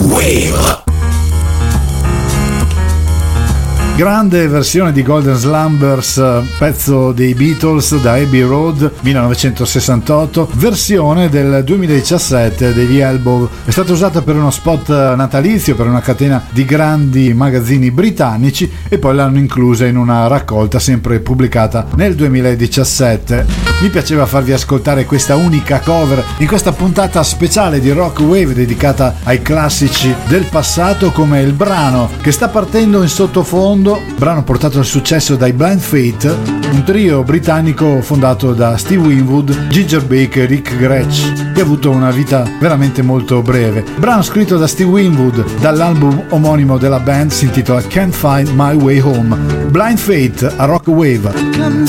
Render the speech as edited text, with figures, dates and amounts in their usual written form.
Wave. Grande versione di Golden Slumbers, pezzo dei Beatles da Abbey Road 1968, versione del 2017 degli Elbow. È stata usata per uno spot natalizio per una catena di grandi magazzini britannici e poi l'hanno inclusa in una raccolta sempre pubblicata nel 2017. Mi piaceva farvi ascoltare questa unica cover in questa puntata speciale di Rock Wave dedicata ai classici del passato, come il brano che sta partendo in sottofondo, brano portato al successo dai Blind Faith, un trio britannico fondato da Steve Winwood, Ginger Baker e Rick Gretsch, che ha avuto una vita veramente molto breve. Brano scritto da Steve Winwood dall'album omonimo della band, si intitola Can't Find My Way Home. Blind Faith a Rock Wave.